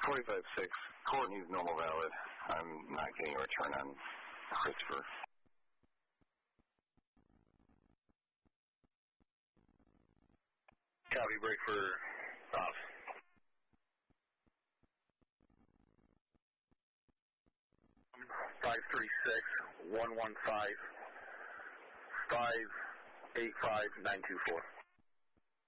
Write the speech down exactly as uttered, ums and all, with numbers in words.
forty-five six, Courtney's normal valid. I'm not getting a return on Christopher. Copy, break for off. five three six, one one five, five eight five, nine two four.